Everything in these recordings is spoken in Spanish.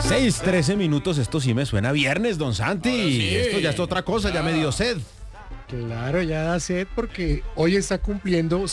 6:13, esto sí me suena a viernes, don Santi. Sí. Esto ya es otra cosa, ya me dio sed. Claro, ya da sed porque hoy está cumpliendo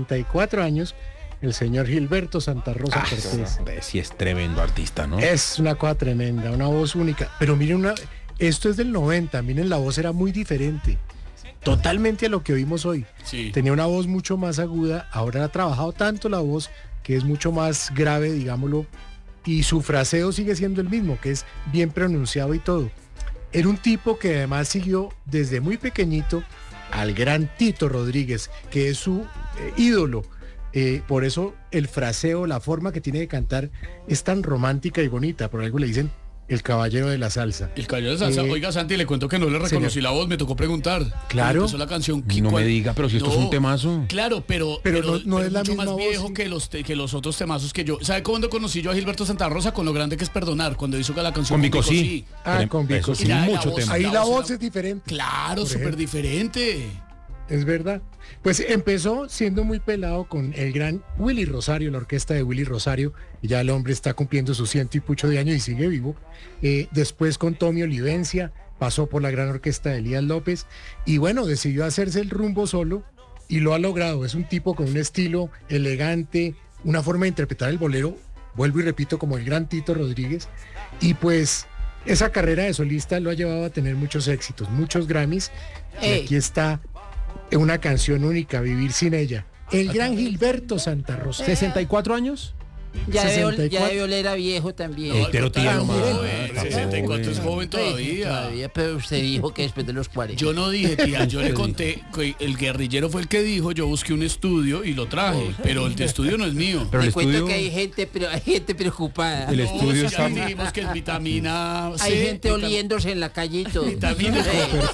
64 años el señor Gilberto Santa Rosa Cortés. Sí es tremendo artista, ¿no? Es una cosa tremenda, una voz única. Pero miren, esto es del 90, miren, la voz era muy diferente. Totalmente a lo que oímos hoy. Sí. Tenía una voz mucho más aguda, ahora ha trabajado tanto la voz que es mucho más grave, digámoslo, y su fraseo sigue siendo el mismo, que es bien pronunciado y todo. Era un tipo que además siguió desde muy pequeñito al gran Tito Rodríguez, que es su ídolo. Por eso el fraseo, la forma que tiene de cantar es tan romántica y bonita. Por algo le dicen el caballero de la salsa. El caballero de salsa. Oiga, Santi, le cuento que no le reconocí la voz, me tocó preguntar. Claro. Empezó la canción. No me diga, pero si esto es un temazo. Claro, pero no es la mucho misma más voz, viejo sí. que los otros temazos que yo. ¿Sabe cuándo conocí yo a Gilberto Santa Rosa? Con lo grande que es perdonar, cuando hizo la canción Con Vico sí. Con Vico, Eso sí. sí, La mucho voz, tema. Ahí la voz era- es diferente. Claro, Por súper ejemplo. diferente. Es verdad. Pues empezó siendo muy pelado con el gran Willy Rosario, la orquesta de Willy Rosario. Y ya el hombre está cumpliendo sus 100 y pucho de años y sigue vivo. Después con Tommy Olivencia, pasó por la gran orquesta de Elías López. Y bueno, decidió hacerse el rumbo solo y lo ha logrado. Es un tipo con un estilo elegante, una forma de interpretar el bolero, vuelvo y repito, como el gran Tito Rodríguez. Y pues esa carrera de solista lo ha llevado a tener muchos éxitos, muchos Grammys. Y aquí está una canción única, Vivir sin ella. El gran Gilberto Santa Rosa. 64 años. Ya 64. debe oler a viejo también. Pero tiene Total, nomás. joven, Está 64 es joven. joven todavía. Pero usted dijo que después de los 40. Yo no dije, tía, yo le conté que el guerrillero fue el que dijo, yo busqué un estudio y lo traje, pero el de estudio no es mío. Pero el Te cuento estudio, que hay gente preocupada. el No, estudio si está... ya dijimos que es vitamina C. Hay gente oliéndose en la calle y todo. Vitamina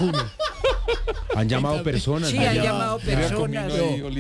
Han llamado personas. Sí, ¿no? han Ya. llamado personas.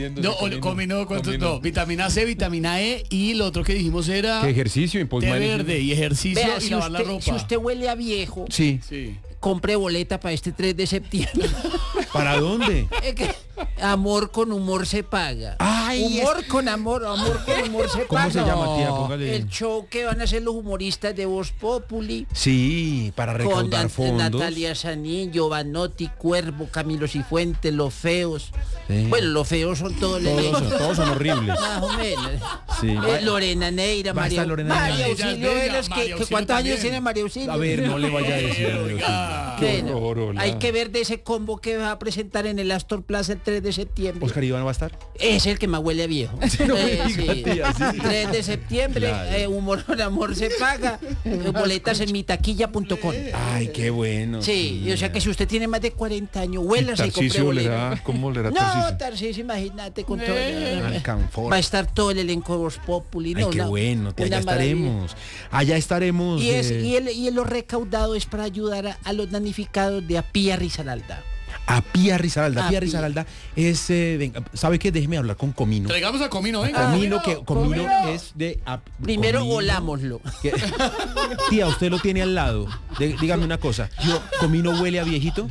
No, vitamina C, vitamina E y lo otro que dijimos era ¿Qué ejercicio? té verde y ejercicio Vea, y si lavar la ropa. usted huele a viejo, Sí. Sí. compre boleta para este 3 de septiembre. ¿Para dónde? Es que amor con humor se paga. Ay, humor con amor con humor se paga. ¿Cómo se llama, tía? Póngale. El show que van a hacer los humoristas de Voz Populi. Sí, para Con recaudar fondos. Natalia Sanín, Giovanotti, Cuervo, Camilo Cifuentes, Los Feos. Sí. Bueno, los feos son todos Todos son horribles. más o menos. Sí. Lorena Neira, Basta, María, Lorena María Neira. Auxilio Ella es bella, Vélez, María que Auxilio ¿cuántos años también. tiene María Auxilio? A ver, no le vaya a decir. Oiga. Bueno, horror, hay que ver de ese combo que va a presentar en el Astor Plaza el 3 de septiembre. Oscar Iván va a estar. Es el que más huele a viejo. no me diga, tía, sí. 3 de septiembre, Claro. humor con amor se paga. Boletas en mitaquilla.com. Ay, qué bueno. Sí, o sea que si usted tiene más de 40 años, huélase y compre Tarcisio boleta. olerá, ¿cómo olerá No, Tarcisio? Tarcisio, imagínate con todo. Alcanfor. Va a estar todo el elenco de Voz Populi. Ay, no, qué bueno, tía, una allá maravilla. estaremos. Allá estaremos. Y lo recaudado es para ayudar a los damnificados de Apía Risaralda. A Pía Risaralda. Pía Pía. Risaralda es, venga, ¿sabe qué? Déjeme hablar con Comino. Traigamos a Comino, venga. Comino es de... Primero Comino, volámoslo. que- Tía, usted lo tiene al lado. Dígame una cosa. ¿Comino huele a viejito?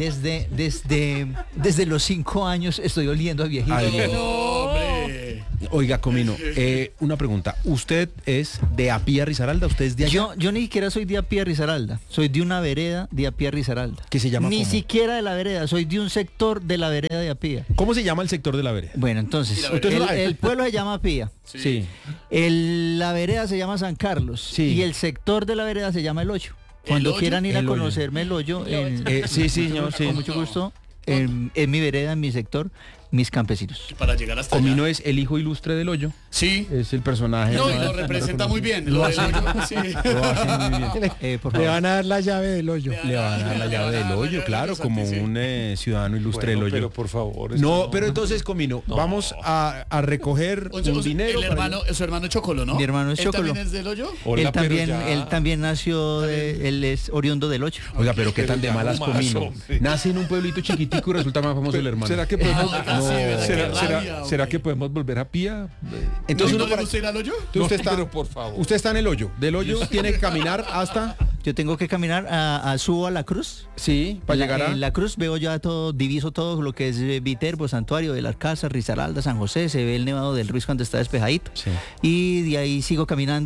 Desde los 5 años estoy oliendo a viejito. Ay, No, hombre. Oiga, Comino, una pregunta. ¿Usted es de Apía Risaralda? ¿Usted es de allá? Yo ni siquiera soy de Apía Risaralda, soy de una vereda de Apía Risaralda. ¿Qué se llama Ni cómo? siquiera de la vereda, soy de un sector de la vereda de Apía. ¿Cómo se llama el sector de la vereda? Bueno, entonces, ¿Y la vereda? el pueblo se llama Apía, Sí. la vereda se llama San Carlos Sí. y el sector de la vereda se llama El Hoyo. Cuando Hoyo? quieran ir a El Hoyo. conocerme El Hoyo, Sí, señor, sí. con mucho gusto, en mi vereda, en mi sector, mis campesinos. Para llegar hasta Comino allá. es el hijo ilustre del hoyo. Sí. Es el personaje. No, y más lo representa muy bien. Lo Lo hace, del hoyo, sí. lo hace muy bien. Por Le favor. van a dar la llave del hoyo. Le van a dar la llave del hoyo, claro, como un ciudadano ilustre Bueno, del pero hoyo. por favor. No, pero entonces, Comino, vamos a recoger un dinero. El para- hermano, su hermano Chocolo, ¿no? Mi hermano es ¿Él Chocolo. también es del hoyo? Hola, pero ya. Él también nació, él es oriundo del Hoyo. Oiga, pero qué Pero tan de ya malas, no más, Comino. hombre. Nace en un pueblito chiquitico y resulta más famoso el hermano. ¿Será que podemos, oiga, sí, ¿verdad? ¿será, Qué será- rabia, será hombre. que podemos volver a Pía? Entonces ¿No uno le para- gusta ir al hoyo? usted está, pero por favor. usted está en el hoyo. Del hoyo tiene que caminar hasta... Yo tengo que caminar subo a la cruz. Sí, para llegar a... En la cruz veo ya todo, diviso todo lo que es Viterbo, Santuario del Alcázar, Risaralda, San José, se ve el Nevado del Ruiz cuando está despejadito. Sí. Y de ahí sigo caminando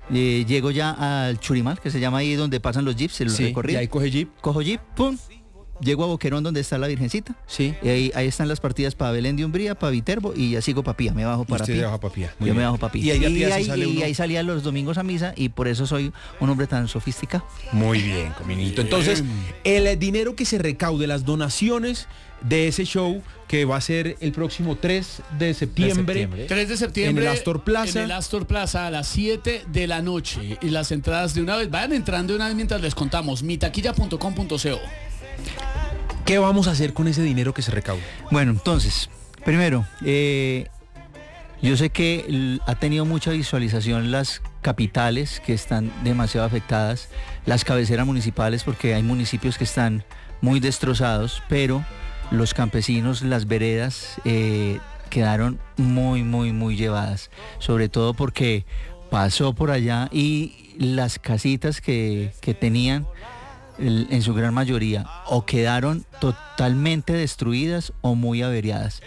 llego ya al Churimal, que se llama ahí donde pasan los jeeps, el Sí, recorrido. y ahí coge jeep. Cojo jeep, pum. Llego a Boquerón donde está la Virgencita. Sí. Y ahí están las partidas para Belén de Umbría, para Viterbo y ya sigo para Pía. Me bajo para Usted Pía. se baja pa' Pía. Muy Yo me bien. bajo para Pía. Y ahí de Pía sí ahí, sale uno. ahí salía los domingos a misa y por eso soy un hombre tan sofisticado. Muy bien, Cominito. Entonces, el dinero que se recaude, las donaciones de ese show que va a ser el próximo 3 de septiembre. 3 de septiembre En el Astor Plaza. En el Astor Plaza a las 7 de la noche. Y las entradas de una vez, vayan entrando de una vez mientras les contamos. mitaquilla.com.co. ¿Qué vamos a hacer con ese dinero que se recaude? Bueno, entonces, primero, yo sé que ha tenido mucha visualización las capitales que están demasiado afectadas, las cabeceras municipales porque hay municipios que están muy destrozados, pero los campesinos, las veredas quedaron muy llevadas, sobre todo porque pasó por allá y las casitas que tenían en su gran mayoría o quedaron totalmente destruidas o muy averiadas.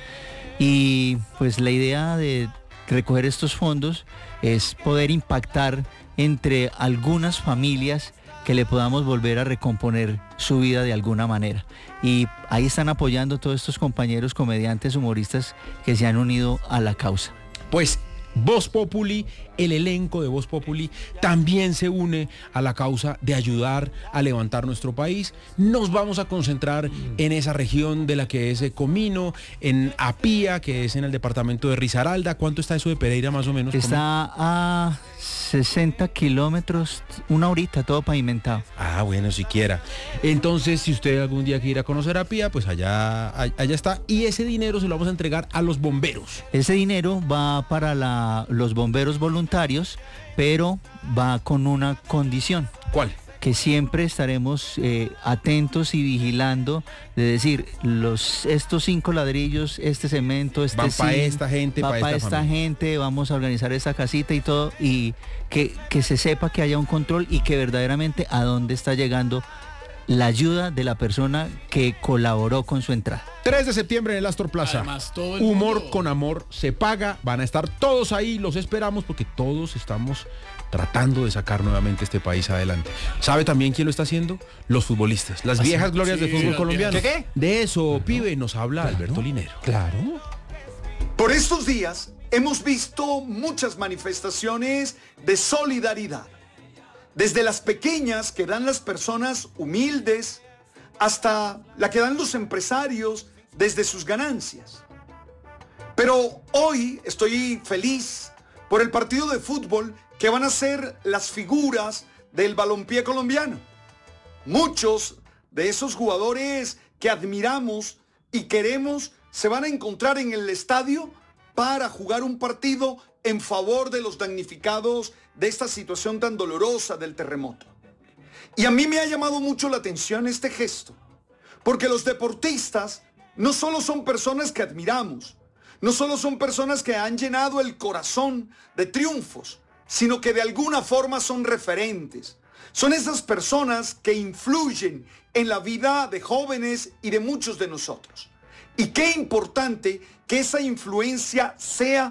Y pues la idea de recoger estos fondos es poder impactar entre algunas familias que le podamos volver a recomponer su vida de alguna manera. Y ahí están apoyando todos estos compañeros comediantes, humoristas que se han unido a la causa. Pues Voz Populi, el elenco de Voz Populi también se une a la causa de ayudar a levantar nuestro país. Nos vamos a concentrar en esa región de la que es Comino, en Apía, que es en el departamento de Risaralda. ¿Cuánto está eso de Pereira más o menos? Está a 60 kilómetros, una horita, todo pavimentado. Ah, bueno, siquiera. Entonces, si usted algún día quiere ir a conocer Apía, pues allá está. Y ese dinero se lo vamos a entregar a los bomberos. Ese dinero va para los bomberos voluntarios, pero va con una condición. ¿Cuál? Que siempre estaremos atentos y vigilando de decir, estos 5 ladrillos, este cemento, este van para zinc, esta gente, va para para esta esta familia. gente, vamos a organizar esta casita y todo, y que se sepa que haya un control y que verdaderamente a dónde está llegando la ayuda de la persona que colaboró con su entrada. 3 de septiembre en el Astor Plaza. Además, todo el Humor mundo- con amor se paga. Van a estar todos ahí, los esperamos porque todos estamos tratando de sacar nuevamente este país adelante. ¿Sabe también quién lo está haciendo? Los futbolistas, las viejas glorias Sí, del fútbol las colombiano. viejas. De eso, pibe, nos habla Alberto Linero. Claro. Por estos días hemos visto muchas manifestaciones de solidaridad. Desde las pequeñas que dan las personas humildes hasta la que dan los empresarios desde sus ganancias. Pero hoy estoy feliz por el partido de fútbol que van a ser las figuras del balompié colombiano. Muchos de esos jugadores que admiramos y queremos se van a encontrar en el estadio para jugar un partido en favor de los damnificados de esta situación tan dolorosa del terremoto. Y a mí me ha llamado mucho la atención este gesto, porque los deportistas no solo son personas que admiramos, no solo son personas que han llenado el corazón de triunfos, sino que de alguna forma son referentes. Son esas personas que influyen en la vida de jóvenes y de muchos de nosotros. Y qué importante que esa influencia sea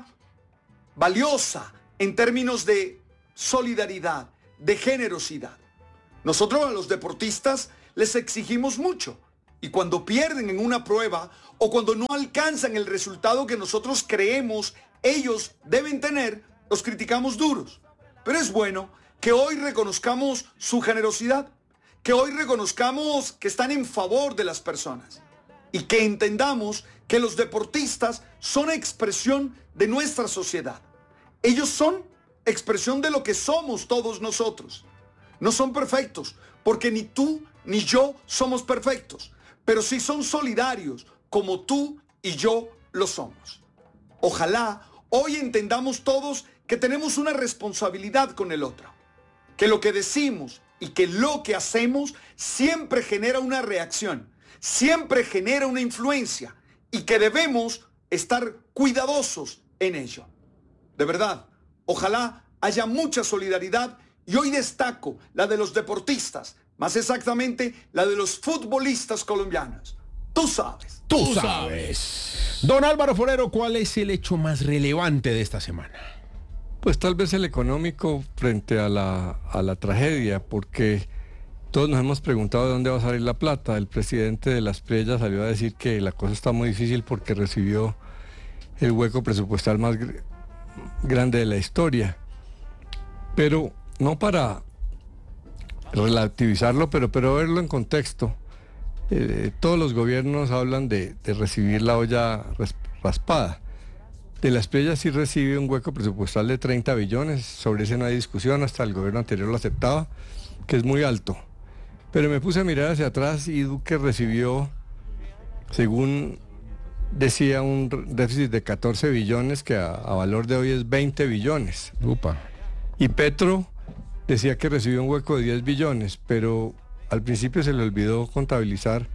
valiosa en términos de solidaridad, de generosidad. Nosotros a los deportistas les exigimos mucho. Y cuando pierden en una prueba o cuando no alcanzan el resultado que nosotros creemos ellos deben tener, los criticamos duros. Pero es bueno que hoy reconozcamos su generosidad, que hoy reconozcamos que están en favor de las personas y que entendamos que los deportistas son expresión de nuestra sociedad. Ellos son expresión de lo que somos todos nosotros. No son perfectos, porque ni tú ni yo somos perfectos, pero sí son solidarios como tú y yo lo somos. Ojalá hoy entendamos todos que tenemos una responsabilidad con el otro, que lo que decimos y que lo que hacemos siempre genera una reacción, siempre genera una influencia y que debemos estar cuidadosos en ello. De verdad, ojalá haya mucha solidaridad y hoy destaco la de los deportistas, más exactamente la de los futbolistas colombianos. Tú sabes. Tú sabes. Don Álvaro Forero, ¿cuál es el hecho más relevante de esta semana? Pues tal vez el económico frente a la tragedia, porque todos nos hemos preguntado de dónde va a salir la plata. El presidente de Las Playas salió a decir que la cosa está muy difícil porque recibió el hueco presupuestal más grande de la historia. Pero no para relativizarlo, pero verlo en contexto. Todos los gobiernos hablan de recibir la olla raspada. De Las Playas sí recibe un hueco presupuestal de 30 billones, sobre ese no hay discusión, hasta el gobierno anterior lo aceptaba, que es muy alto. Pero me puse a mirar hacia atrás y Duque recibió, según decía, un déficit de 14 billones, que a valor de hoy es 20 billones. Upa. Y Petro decía que recibió un hueco de 10 billones, pero al principio se le olvidó contabilizar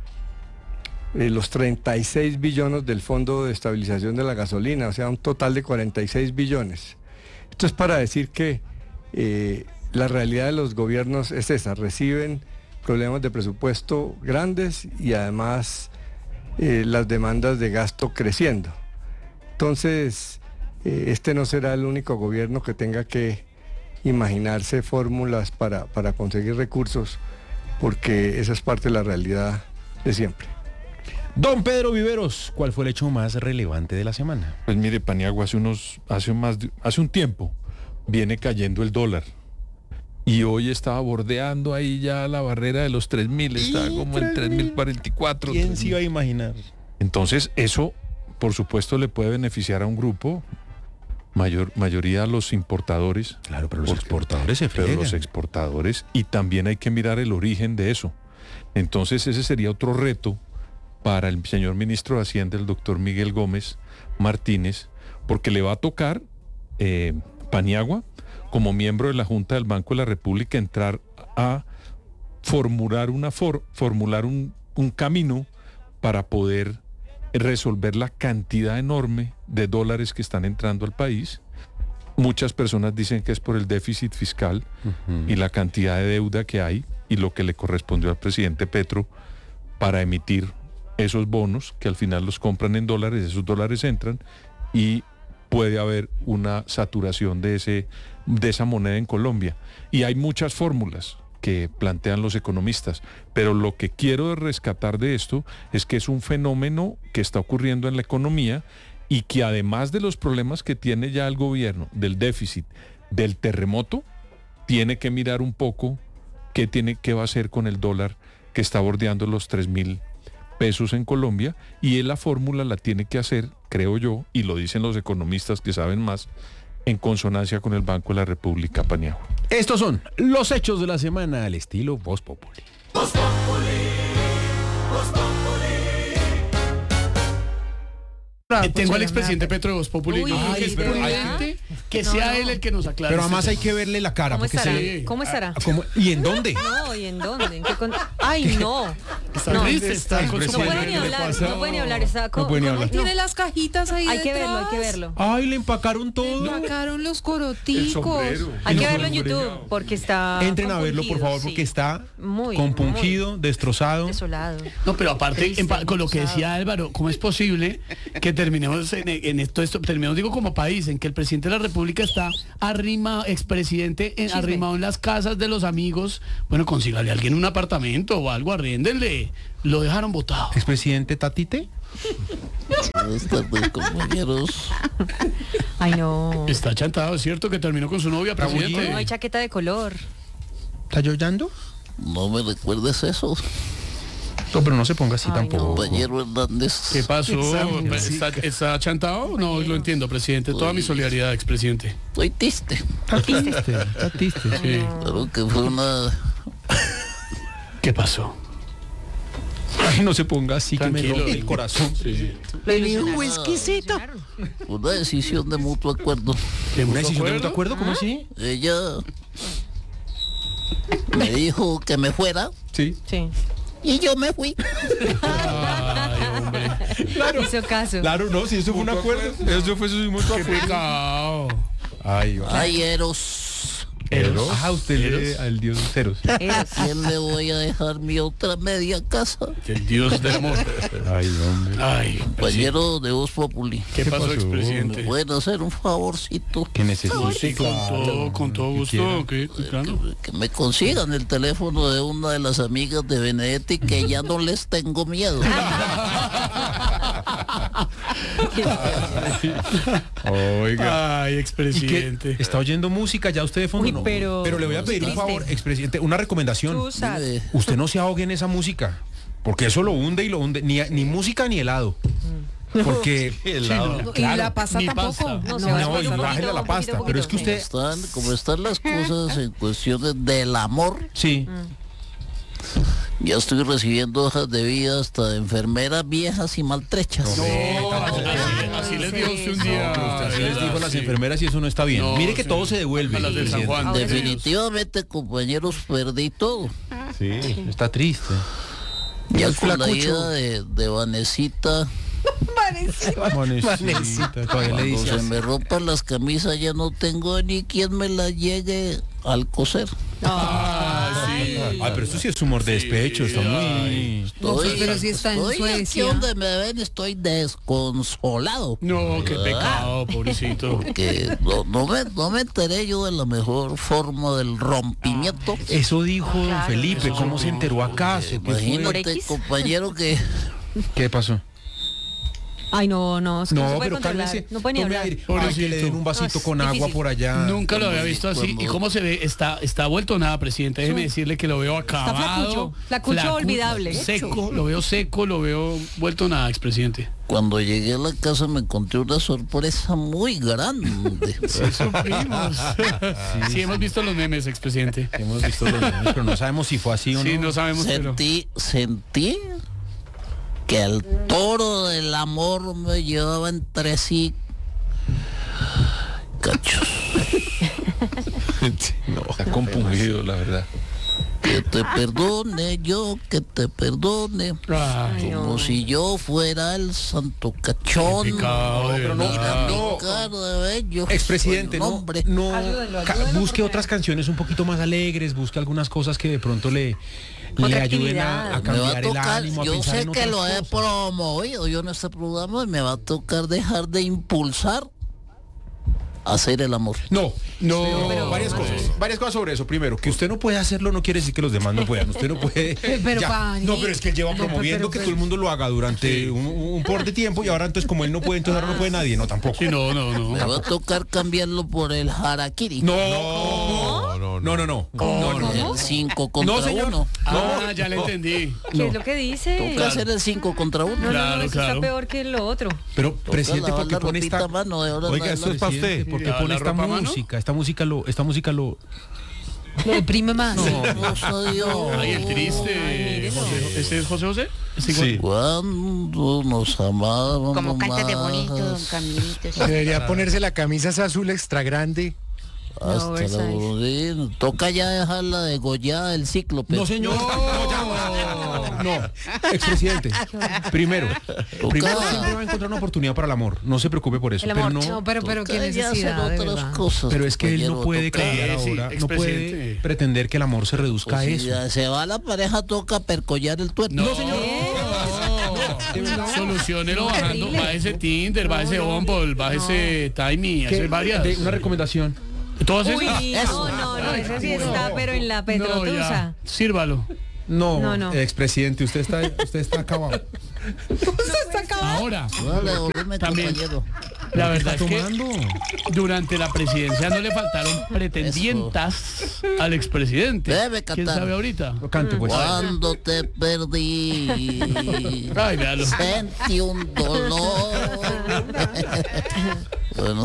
los 36 billones del Fondo de Estabilización de la Gasolina, o sea, un total de 46 billones. Esto es para decir que la realidad de los gobiernos es esa, reciben problemas de presupuesto grandes y además las demandas de gasto creciendo. Entonces, este no será el único gobierno que tenga que imaginarse fórmulas para conseguir recursos, porque esa es parte de la realidad de siempre. Don Pedro Viveros, ¿cuál fue el hecho más relevante de la semana? Pues mire, Paniagua, hace un tiempo viene cayendo el dólar. Y hoy estaba bordeando ahí ya la barrera de los 3.000, estaba como en 3.044. ¿Quién se iba a imaginar? Entonces, eso, por supuesto, le puede beneficiar a un grupo, mayoría a los importadores. Claro, pero los exportadores se fregan. Pero los exportadores, y también hay que mirar el origen de eso. Entonces, ese sería otro reto para el señor ministro de Hacienda, el doctor Miguel Gómez Martínez, porque le va a tocar, Paniagua, como miembro de la Junta del Banco de la República, entrar a formular un camino para poder resolver la cantidad enorme de dólares que están entrando al país. Muchas personas dicen que es por el déficit fiscal y la cantidad de deuda que hay y lo que le correspondió al presidente Petro para emitir esos bonos, que al final los compran en dólares, esos dólares entran y puede haber una saturación de esa moneda en Colombia. Y hay muchas fórmulas que plantean los economistas, pero lo que quiero rescatar de esto es que es un fenómeno que está ocurriendo en la economía y que además de los problemas que tiene ya el gobierno, del déficit, del terremoto, tiene que mirar un poco qué va a hacer con el dólar que está bordeando los 3.000 pesos en Colombia, y la fórmula la tiene que hacer, creo yo, y lo dicen los economistas que saben más, en consonancia con el Banco de la República, Paniagua. Estos son los hechos de la semana al estilo Voz Populi. Voz Populi, Voz Populi. Tengo al expresidente Petro de Voz Populi. Uy, Yo creo que es prudente que sea él el que nos aclare. Pero además hay que verle la cara. ¿Cómo porque estará? sí. ¿Cómo estará? ¿Y en dónde? No, ¿y en dónde? ¿En qué Ay, no. Está No. triste, está con su No puede ni hablar, no puede ni hablar. Está No puede ni hablar. Tiene las cajitas ahí Hay que detrás. verlo, hay que verlo. Ay, le empacaron todo. Sacaron los coroticos. Hay que verlo en YouTube porque está Entren a verlo, por compungido, favor, sí. porque está Muy, compungido, destrozado. desolado. No, pero aparte, Triste, con lo que cansado. decía Álvaro, ¿cómo es posible que terminemos en esto, terminemos, digo, como país, en que el presidente de la República está arrimado, expresidente, arrimado en las casas de los amigos? Bueno, consígale a alguien un apartamento o algo, arriéndenle. Lo dejaron botado. Expresidente Tatite. Buenas tardes, compañeros. Ay, no. Está chantado, ¿es cierto? Que terminó con su novia, presidente. No hay chaqueta de color. ¿Está llorando? No me recuerdes eso, No, pero no se ponga así Ay, tampoco. compañero Hernández. ¿Qué pasó? ¿Está chantado? No, lo entiendo, presidente. Toda mi solidaridad, expresidente. Estoy triste. Está triste. Sí. Creo que fue una... ¿Qué pasó? Ay, no se ponga así, que me Tranquilo. rompe el corazón. Sí. Lo ilusionaron. exquisito. Una decisión de mutuo acuerdo. ¿Una decisión de mutuo acuerdo? ¿Cómo así? Ella me dijo que me fuera Sí. Sí. y yo me fui. Ay, hombre. Claro. Hizo caso. Claro, no, si eso fue un acuerdo. Eso fue su mutuo Qué acuerdo. pecado. Ay, Ay, Eros. Eros. Usted lee al dios Ceros. ¿A quién le voy a dejar mi otra media casa? El dios del amor. Ay, hombre. Ay, Compañero de Voz Populi. ¿Qué pasó, ¿Me expresidente? pueden hacer un favorcito? Que necesite. Sí, con todo gusto. Claro. Que me consigan el teléfono de una de las amigas de Benedetti, que ya no les tengo miedo. Oiga. Ay, ¿Y expresidente. qué? ¿Está oyendo música ya usted de fondo? Uy, No. pero le voy a pedir un triste. favor, expresidente, una recomendación. Susa. Usted no se ahogue en esa música, porque eso lo hunde y lo hunde. Ni música ni helado. Porque Y la pasta ni tampoco. pasta. No, se No, va a y poner un bájele a la poquito, pasta, poquito, pero es que poquito. usted- Como están las cosas en cuestiones del amor, sí. ya estoy recibiendo hojas de vida hasta de enfermeras viejas y maltrechas. Así les dijo usted un día. Así les dijo a las Sí. enfermeras y eso no está bien. No, Mire que sí. todo se devuelve. A las del San presidente. Juan. Definitivamente, compañeros, perdí todo. Sí, está triste. Ya El con la flacucho. ida de Vanesita, Vanesita, todavía le cuando dice se así. me rompan las camisas ya no tengo ni quien me las llegue al coser. Ay, pero esto sí es humor de despecho, está muy... No, pero si está en estoy aquí Suecia. donde me ven, estoy desconsolado. No, qué pecado, pobrecito. Que no me enteré yo de la mejor forma del rompimiento. Eso dijo don Claro. Felipe, ¿cómo se enteró acaso? ¿Qué fue? Imagínate, ¿Por X? compañero, que ¿Qué pasó? Ay, no, es que no se No, puede pero controlar. cálmese. No puede ni Tome hablar. aire. Ay, que le den un vasito No, es con agua difícil. por allá. Nunca lo había visto así. ¿Y cómo se ve? Está vuelto nada, presidente. Déjeme decirle que lo veo acabado. flacucho, flacucho olvidable. Seco, lo veo vuelto nada, expresidente. cuando llegué a la casa me encontré una sorpresa muy grande. Supimos. Sí, hemos visto los memes, expresidente. Hemos visto los memes, pero no sabemos si fue así o no. Sí, no sabemos, pero... Sentí que el toro del amor me llevaba entre sí cachos. Está compungido, la verdad. Que te perdone yo, que te perdone. Ay, Como si yo fuera el santo cachón. Qué pecado, de Mira verdad. mi cara, bello. Expresidente, Soy un no, hombre. no Ayúdenlo, busque otras canciones un poquito más alegres, busque algunas cosas que de pronto le Otra ayuden actividad. a Me va a cambiar el tocar, ánimo, a yo pensar sé en que otras lo he cosas. promovido yo en este programa y me va a tocar dejar de impulsar a hacer el amor. No, Pero- varias cosas sobre eso. Primero, que usted no puede hacerlo no quiere decir que los demás no puedan. Usted no puede. Pero, Ya. Pani. No, pero es que él lleva promoviendo que todo el mundo lo haga durante un por de tiempo y ahora entonces como él no puede, entonces ahora no puede nadie. No, tampoco. Sí, no. Me va a tocar cambiarlo por el harakiri. No. El 5 contra No, señor. 1. Ah, ya le entendí. ¿Qué es lo que dice? Toca hacer el 5 contra 1. No, Claro, eso claro. está peor que lo otro. Pero, presidente, lavar ¿por qué la pone ropita esta a mano de ahora en Oiga, esto es para Presidente, usted. ¿por qué ¿La pone esta ropa a mano? música? Esta música lo Lo deprime más. Ay, el triste. ¿Ese es José? Sí. Cuando nos amábamos Como canta de bonito, don más, Camilito. Debería ponerse la camisa esa azul extra grande. hasta Oversize. la volví. Toca ya dejarla degollada del cíclope. No, señor. No, expresidente. Primero siempre va a encontrar una oportunidad para el amor. No se preocupe por eso. El Pero amor. no. No, pero Toca qué ya hacer necesidad, de otras verdad. cosas. Pero es que él no compañero, puede toca- cambiar Sí, ahora. No puede expresidente. pretender que el amor se reduzca Pues a si eso. ya se va la pareja, toca percollar el tuerto. No, señor. Solucionelo bajando, Terrible. bájese Tinder, bájese Bumble, bájese Timey, ¿Qué? hace varias. Una recomendación. ¿Todas Uy, esas? no, ese sí está, pero en la No, Petrotusa. ya. Sírvalo. No. Expresidente, usted está acabado. Ahora, No, devolveme, También. compañero. la verdad está es que tomando? durante la presidencia no le faltaron pretendientas al expresidente. Debe ¿Quién cantar. sabe ahorita? Cante pues. Cuando te perdí, Ay, véalo. sentí un dolor. Bueno,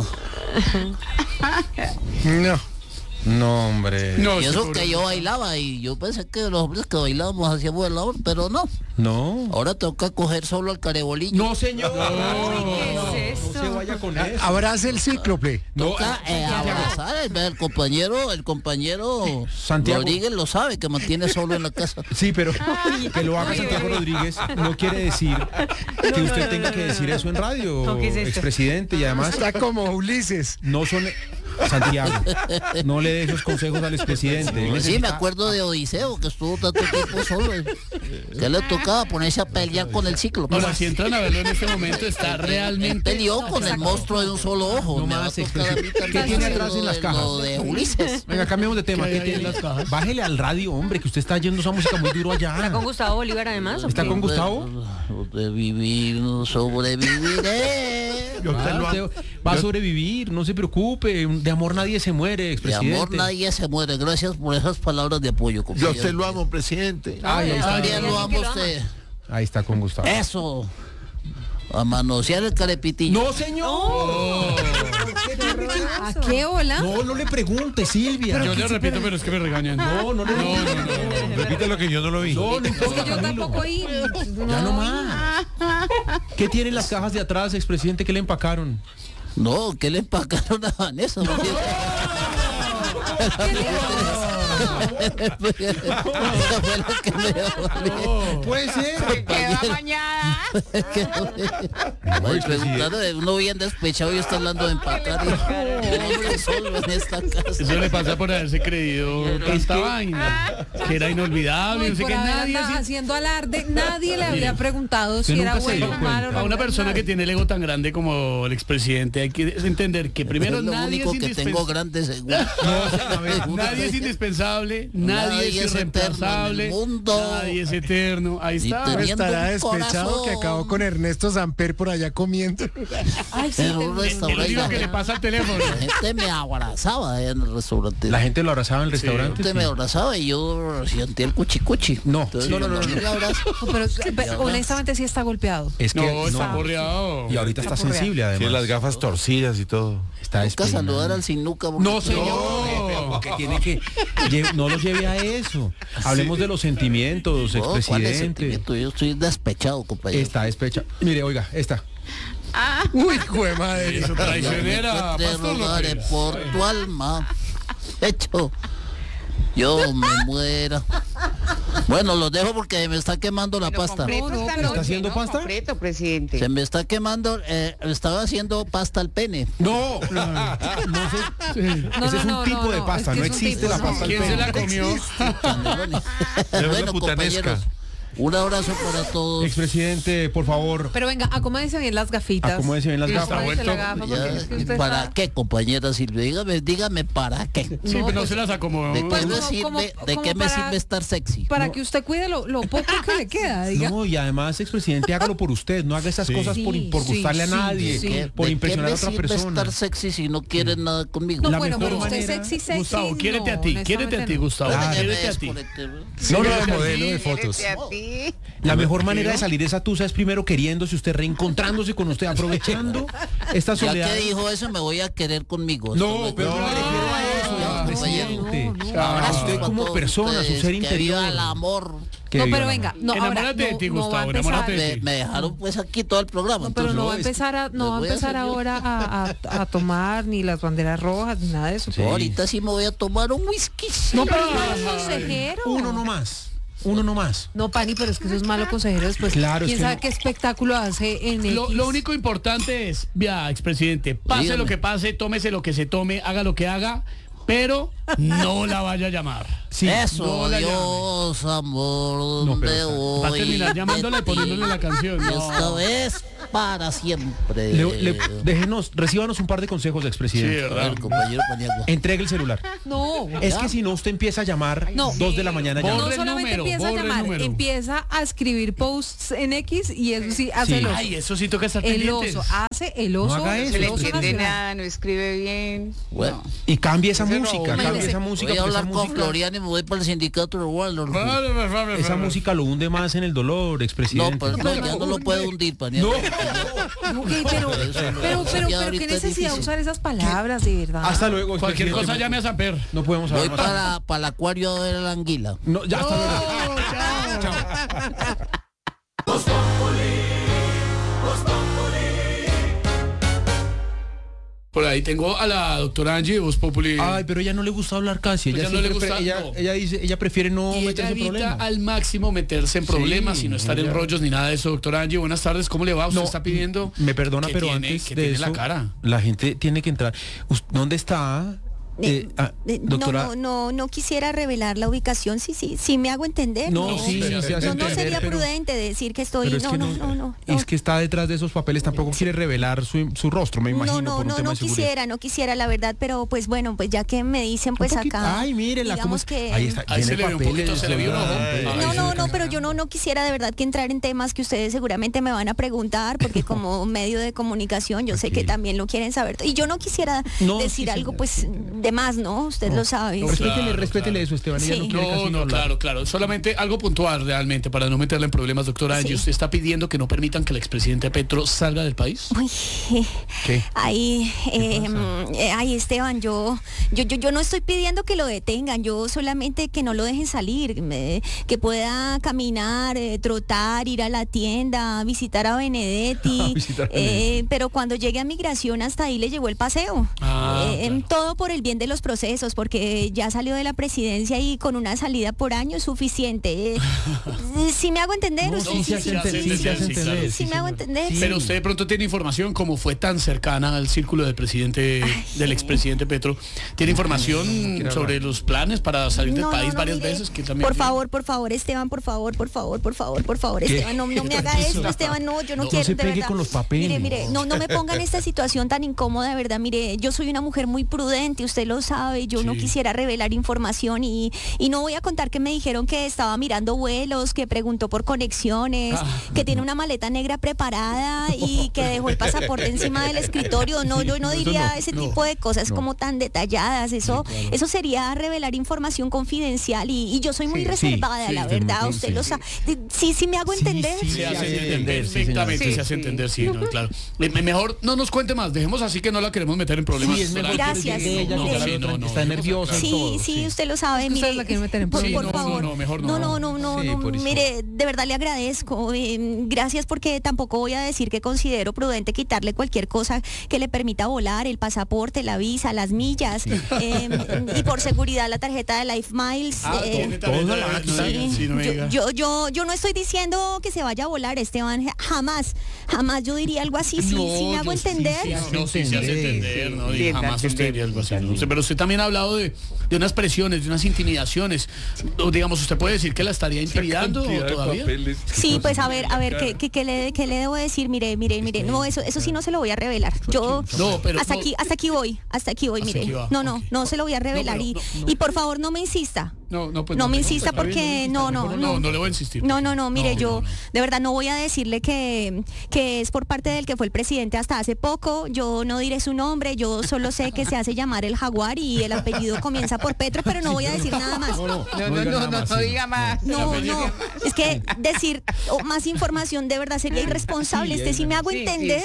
No, hombre. No, y ese eso pobre- que yo bailaba y yo pensé que los hombres que bailábamos hacíamos el amor, pero no. No. Ahora toca coger solo el carebolillo. No, señor. ¿Qué es No esto? se vaya con eso. Abrace el cíclope. No, Toca abrazar el compañero Santiago. Rodríguez lo sabe, que mantiene solo en la casa. sí, pero que lo haga Santiago Rodríguez no quiere decir que usted tenga que decir eso en radio, No, ¿qué es esto? expresidente, y además Está como Ulises. no son Santiago, no le dé esos consejos al expresidente. Sí, me acuerdo de Odiseo, que estuvo tanto tiempo solo. Que le tocaba ponerse a pelear con el ciclo. Bueno, si entran a verlo en este momento, está realmente... Peleó con el monstruo de un solo ojo. No más, expresidente. ¿Qué tiene atrás en las cajas? Lo de Ulises. Venga, cambiemos de tema. ¿Qué tiene en las cajas? Bájele al radio, hombre, que usted está yendo esa música muy duro allá. ¿Está con Gustavo Bolívar además? ¿O ¿Está qué? con Gustavo? De vivir, sobreviviré. Va a sobrevivir, no se preocupe. De amor nadie se muere, De expresidente. amor nadie se muere. Gracias por esas palabras de apoyo, Yo a compañero. usted lo amo, presidente. Ay, ahí está. También lo amo a usted. Ahí está con Gustavo. Eso. A manosear el carepitillo. ¡No, señor! ¿A qué hola? No le pregunte, Silvia. Yo le repito, pero es que me regañan. No. Repite lo que yo no lo vi. No importa, Yo Camilo. tampoco oí. Ya no más. ¿Qué tienen las cajas de atrás, expresidente, que le empacaron? No, ¿qué le empacaron a Vanessa? Puede ser. Quedó mañana. Uno bien despechado y está hablando de empacar. Hombre, solo en esta casa. Eso le pasa por haberse creído tanta vaina. Que era inolvidable. Y No sé por qué haber nadie... andado haciendo alarde, nadie le había preguntado si era nunca se bueno dio o malo. A una persona que tiene el ego tan grande como el expresidente hay que entender que primero Es lo nadie único es que tengo grande seguro. nadie es indispensable, nadie es irreemplazable, nadie es eterno. Ahí está. teniendo Estará un despechado corazón. que acabó con Ernesto Samper por allá comiendo. Ay, sí, En un te- Es lo único restaurante. que le pasa al teléfono. La gente me abrazaba en el restaurante. La gente lo abrazaba en el La restaurante. gente me abrazaba y yo sentí el cuchicuchi. No. Entonces, No. un abrazo. No, pero honestamente sí está golpeado. Es que No, está borreado. Y ahorita está Está porreado. sensible, además. Tiene las gafas torcidas y todo. Está Nunca despeinado. saludar al sin nuca. porque- No, señor. Porque tiene que no lo lleve a eso. Hablemos de los sentimientos, No, ¿cuál es expresidente. sentimiento? Yo estoy despechado, compañero. Está despecha. Mire, oiga, esta. Uy, jue madre. Eso traicionera. Te Pastor rogaré López. por tu alma. Hecho, yo me muera. Bueno, los dejo porque me está quemando la pasta. ¿Está haciendo pasta? Presidente. Se me está quemando, estaba haciendo pasta al pene. No, no sé. Ese es un tipo de pasta, no existe la pasta al ¿Quién se pene. la comió? Bueno, compañeros, un abrazo para todos. Expresidente, por favor, Pero venga, acomódese bien las gafitas. acomódese bien las Está gafas. Acomódese la vuelto. gafa, porque es que usted ¿Para está- qué, compañera Silvia? Dígame para qué. Sí, pero no se las acomodó. ¿De qué Pues me como- sirve, como- de como qué me para- sirve estar sexy? Para que usted cuide lo poco que le queda, diga. No, y además, expresidente, hágalo por usted, no haga esas cosas por Sí, gustarle a sí, nadie, sí. por ¿De impresionar qué a otra me sirve persona. estar sexy si no quieren nada conmigo? No, La bueno, mejor pero usted manera- sexy, Gustavo, no, quiérete a ti, quiérete a ti, honestamente no. Gustavo. Déjeme Quiérete a ti. desconectar. No, no, de modelo de fotos. La mejor manera de salir de esa tusa es primero queriéndose usted, reencontrándose con usted, aprovechando esta Ya soledad. que dijo eso, me voy a querer conmigo. No, pero no me refiero a eso, presidente. A usted como persona, su ser Que viva interior. el amor. Que No, viva pero el venga, amor. no, ahora Enamórate de ti, no va a Gustavo, empezar. enamórate de ti. Me dejaron pues aquí todo el programa. No, pero entonces, no va a es- empezar a, no va a voy a empezar hacer yo. ahora a tomar ni las banderas rojas ni nada de eso. ahorita sí me voy a tomar un whisky. No, pero es malo consejero. Uno no más. Uno no más. No, Pani, pero es que eso es malo consejero después. Claro, es ¿Quién que sabe no. qué espectáculo hace en Lo X? único importante es, ya, expresidente, pase Dígame. lo que pase, tómese lo que se tome, haga lo que haga, pero no la vaya a llamar. Sí. Eso, no la Dios, amor, No, pero de está- hoy. Va a terminar llamándola y poniéndole la canción. Y No. esta vez para siempre. Déjenos, recíbanos un par de consejos, Sí, expresidente. A ¿verdad? ver, compañero Paniagua. Entregue el celular. No. Es que si no, usted empieza a llamar No. 2 de la mañana Borre ya. No el solamente número, empieza a borre el llamar, número. empieza a escribir posts en X y eso sí hace el oso. Ay, eso sí toca estar El pendientes. oso, hace el oso. haga eso, el le oso entiende nacional. no escribe bien. Bueno, Y cambie esa música, Imagínese. cambie esa música. voy a porque esa hablar con música- Florian y me voy para el sindicato de Waldorf. Esa música lo hunde más en el dolor, No, expresidente. pero no, ya no lo puedo hundir, Paniagua. Ok, pero qué necesidad de usar esas palabras, de verdad. Hasta luego. Cualquier expresidente. cosa llame a Samper. No podemos Voy hablar más. para el acuario a ver a la anguila. No, ya hasta luego. Por ahí tengo a la doctora Angie de Voz Populi. Ay, pero ella no le gusta hablar casi. Pues Ella, no le siempre gusta, no. ella dice, ella prefiere no Y ella meterse en evita problemas. al máximo meterse en problemas y no estar en ella- rollos ni nada de eso. Doctora Angie, buenas tardes, ¿cómo le va? Usted está pidiendo... Me perdona, que pero tiene- antes que de tiene eso, la cara. la gente tiene que entrar. ¿Dónde está? Doctora. No quisiera revelar la ubicación, sí me hago entender. No, sí, se hace No entender, sería pero- prudente decir que estoy, pero es que no. Es que está detrás de esos papeles, tampoco quiere revelar su rostro, me imagino, por un tema de seguridad. No quisiera, la verdad, pero pues bueno, pues ya que me dicen, pues acá. Ay, mírela, cómo digamos es. que... Ahí está, Ahí se tiene le ve un papeles, poquito, se le vio un ojo. No, pero yo no quisiera de verdad que entrar en temas que ustedes seguramente me van a preguntar, porque como medio de comunicación yo sé que también lo quieren saber. Y yo no quisiera decir algo pues de más, ¿no? Usted lo sabe. Respétele eso, Esteban. Ella no quiere casi hablar. Claro. Solamente algo puntual realmente para no meterla en problemas, doctora Angie. ¿Usted está pidiendo que no permitan que el expresidente Petro salga del país? Uy, ¿Qué? Ay, Esteban, yo no estoy pidiendo que lo detengan, yo solamente que no lo dejen salir, que pueda caminar, trotar, ir a la tienda, visitar a Benedetti, pero cuando llegue a migración hasta ahí le llegó el paseo. Claro. Todo por el bien de los procesos, porque ya salió de la presidencia y con una salida por año es suficiente. ¿Sí me hago entender? No, sí, se hace entender. Sí me hago entender. Pero usted de pronto tiene información, como fue tan cercana al círculo del presidente, del expresidente Petro, ¿tiene información sobre los planes para salir del país varias mire, veces? Que también por favor, Esteban, por favor, Esteban, no me haga esto, Esteban, yo no quiero, se de pegue verdad. con los papeles. Mire, no me ponga en esta situación tan incómoda, de verdad, mire, yo soy una mujer muy prudente, usted lo sabe, yo no quisiera revelar información y no voy a contar que me dijeron que estaba mirando vuelos, que preguntó por conexiones, que tiene una maleta negra preparada y que dejó el pasaporte encima del escritorio. No, yo no diría ese tipo de cosas como tan detalladas. Eso sería revelar información confidencial y yo soy muy reservada, la verdad. Usted lo sabe. Sí, me hago entender. se hace entender perfectamente, se hace entender, sí, no, claro. Mejor no nos cuente más, dejemos así que no la queremos meter en problemas. Gracias. Está nerviosa. Sí, usted lo sabe. Mire, la quieren meter en por problemas. favor. No, mejor no. No, por eso. mire, de verdad le agradezco. Gracias, porque tampoco voy a decir que considero prudente quitarle cualquier cosa que le permita volar, el pasaporte, la visa, las millas, y por seguridad la tarjeta de Life Miles. Yo no estoy diciendo que se vaya a volar, Esteban, jamás yo diría algo así. Sí me hago entender. Sí, se hace entender, ¿no? Y jamás usted diría algo así, ¿no? Pero usted también ha hablado de unas presiones, de unas intimidaciones. O, digamos, ¿usted puede decir que la estaría intimidando todavía? Sí, pues a ver, ¿qué le debo decir? Mire, no, eso sí no se lo voy a revelar. Yo hasta aquí voy, mire. No se lo voy a revelar y por favor no me insista. No me insista porque no le voy a insistir. Mire, yo de verdad no voy a decirle que es por parte del que fue el presidente hasta hace poco. Yo no diré su nombre, yo solo sé que se hace llamar el Jaguar y el apellido comienza por Petro, pero no voy a decir nada más. No diga más. No, es que decir más información de verdad sería irresponsable. Sí me hago entender.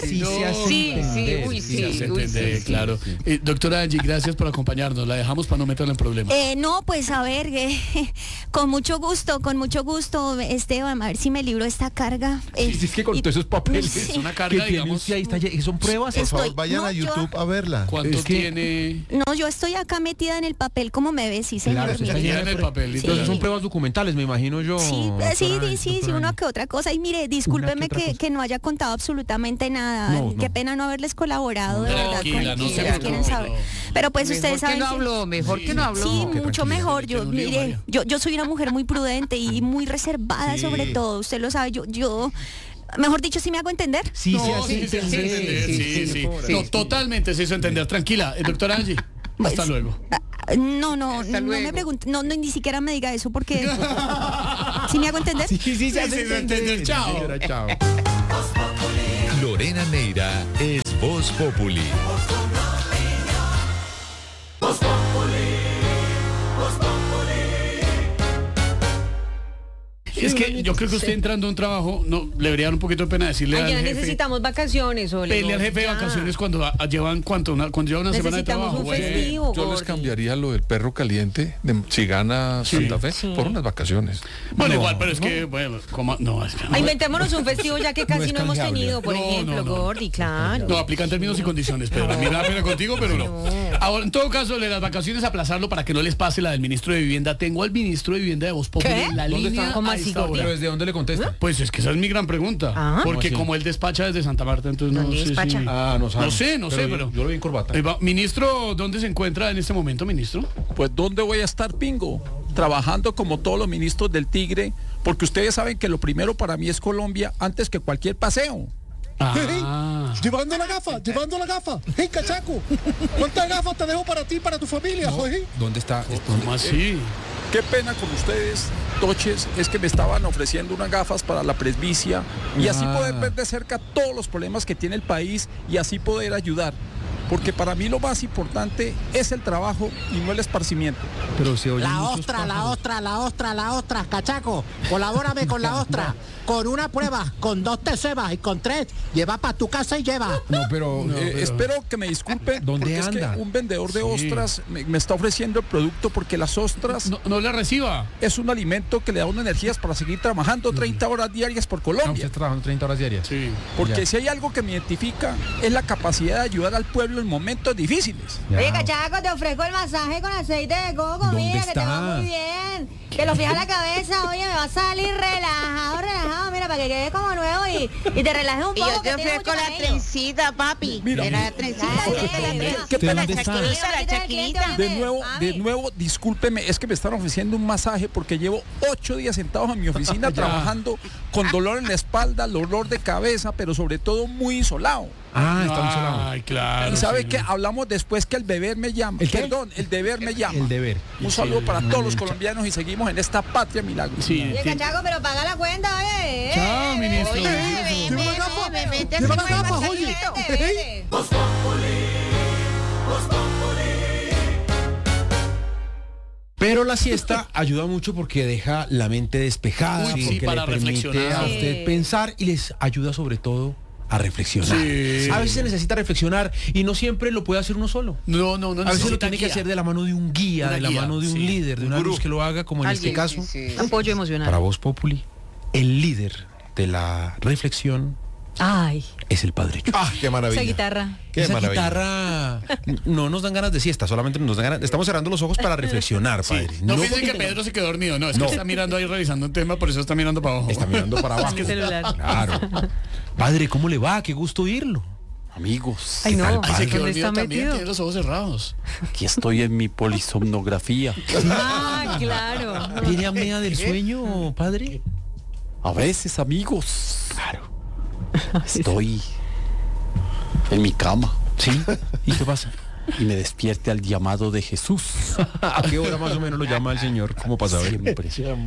Claro. Doctora Angie, gracias por acompañarnos. La dejamos para no meterla en problemas. No, pues a ver, con mucho gusto, Esteban, a ver si me libro esta carga. Es que con todos esos papeles es una carga, digamos. Ahí está, son pruebas. Por favor, vayan a YouTube a verla. ¿Cuánto tiene? No, yo estoy acá metida en el papel, como me ve, sí, señor. Claro, Metida en el papel. Entonces son pruebas documentales, me imagino yo. Sí, una que otra cosa. Y mire, discúlpeme que no haya contado absolutamente nada. Qué pena no haberles colaborado, de verdad. No se quieren saber. Pero pues ustedes saben mejor que no habló. Sí, mucho mejor. Yo soy una mujer muy prudente y muy reservada sobre todo. Usted lo sabe, yo mejor dicho, ¿sí me hago entender? Sí. No, totalmente se hizo entender. Tranquila, doctora Angie. Hasta luego. No me pregunte, ni siquiera me diga eso porque ¿sí me hago entender? Sí, se hace entender. Chao. Lorena Neira es Voz Populi. Es que yo creo que usted entrando a un trabajo, no, le debería dar un poquito de pena decirle al Allá jefe. necesitamos vacaciones, Ole. Pele al jefe de vacaciones cuando llevan cuando llevan una semana de trabajo. Un festivo, yo les cambiaría lo del perro caliente si gana Santa Fe por unas vacaciones. Bueno, igual, pero es que, bueno, como, no, es que no. Inventémonos un festivo ya que casi no hemos tenido, por ejemplo, Gordi, claro. No, aplican términos y condiciones, pero a mí me da pena contigo, pero no. Ahora, en todo caso, de las vacaciones aplazarlo para que no les pase la del ministro de Vivienda. Tengo al ministro de Vivienda de Voz Populi en la línea. ¿Cómo así, ¿Pero desde dónde le contesta? Pues es que esa es mi gran pregunta. Porque como él despacha desde Santa Marta, entonces no sé. despacha? No sé, pero yo lo vi en corbata. Ministro, ¿dónde se encuentra en este momento, ministro? Pues ¿dónde voy a estar, Pingo? Trabajando como todos los ministros del Tigre, porque ustedes saben que lo primero para mí es Colombia antes que cualquier paseo. Llevando la gafa. ¡Hey, cachaco! ¿Cuántas gafas te dejo para ti y para tu familia, Jorge? ¿Dónde está? ¿Cómo así? Qué pena con ustedes, Toches, es que me estaban ofreciendo unas gafas para la presbicia y así poder ver de cerca todos los problemas que tiene el país y así poder ayudar. Porque para mí lo más importante es el trabajo y no el esparcimiento. Pero se oye La ostra, cachaco, colabórame con la ostra. Con una prueba, con 2 te cebas y con 3 lleva para tu casa y lleva. Pero espero que me disculpen. ¿Dónde porque anda? Es que un vendedor de ostras me está ofreciendo el producto porque las ostras no la reciba. Es un alimento que le da unas energías para seguir trabajando 30 horas diarias por Colombia. Usted trabajando 30 horas diarias. Sí. Porque si hay algo que me identifica es la capacidad de ayudar al pueblo en momentos difíciles. Oye, cachaco, te ofrezco el masaje con aceite de coco, mira, que te va muy bien. Que lo fijas la cabeza, oye, me va a salir relajado, mira, para que quede como nuevo y te relajes un poco. Y yo te ofrezco la trencita, papi. Mira, la trencita. ¿Qué pena? La chaquita. De nuevo, discúlpeme, es que me están ofreciendo un masaje porque llevo 8 días sentados en mi oficina trabajando con dolor en la espalda, dolor de cabeza, pero sobre todo muy insolado. Está insolado. Ay, claro. Y sabe que hablamos después que el deber me llama. El deber me llama. El deber. Un saludo para todos los colombianos y seguimos en esta patria milagro. Sí. Oye, cachaco, pero paga la cuenta, oye. Chao, ministro. Lleva la gafa, oye. Voz Populi, Voz Populi. Pero la siesta ayuda mucho porque deja la mente despejada, Sí, porque para le permite reflexionar. a usted pensar y les ayuda sobre todo a reflexionar. Sí. A veces se necesita reflexionar y no siempre lo puede hacer uno solo. No. A veces lo tiene que hacer de la mano de un guía, Una de la guía, mano de un sí. líder, de una luz que lo haga, como en este caso. Apoyo emocional. Para Voz Populi, el líder de la reflexión Ay, es el Padre Chucho. ¡Ah, qué maravilla! esa guitarra. ¡Qué Esa maravilla! guitarra no nos dan ganas de siesta, solamente nos dan ganas. Estamos cerrando los ojos para reflexionar, Padre. No piensen que Pedro se quedó dormido, no, es que está mirando ahí revisando un tema, por eso está mirando para abajo. Está mirando para abajo. ¿Qué celular? Claro. Padre, ¿cómo le va? Qué gusto oírlo. Amigos, Ay, no, Ay, se quedó ¿dónde está dormido también, metido? tiene los ojos cerrados. aquí estoy en mi polisomnografía. Ah, claro. ¿Tiene apnea del sueño, padre? A veces, amigos. Claro. Estoy en mi cama. ¿Sí? ¿Y qué pasa? Y me despierte al llamado de Jesús. ¿A qué hora más o menos lo llama el Señor? ¿Cómo pasa? Siempre.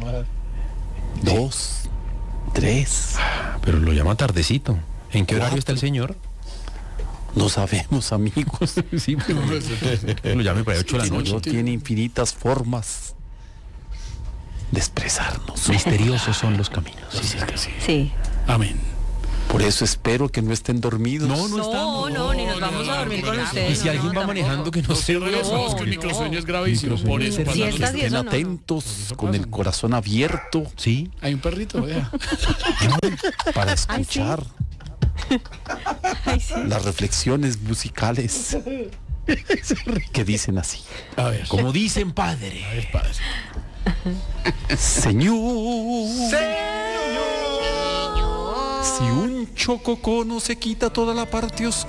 2, 3. Pero lo llama tardecito. ¿En qué horario está el Señor? No sabemos, amigos. Sí, lo llame para 8 de la noche. Dios tiene infinitas formas de expresarnos. Misteriosos son los caminos. Sí. Amén. Por eso espero que no estén dormidos. No estamos. No, ni nos vamos a dormir con ustedes. Y si alguien va manejando que no se Cierre los ojos, que el microsueño es gravísimo. Por eso, Si estas y Estén eso no. atentos, con el corazón abierto. Sí. hay un perrito, vea. Para escuchar Ay, sí. las reflexiones musicales que dicen así. A ver. Como dicen, padre. A ver, padre. Señor, si un chococono se quita toda la parte oscura,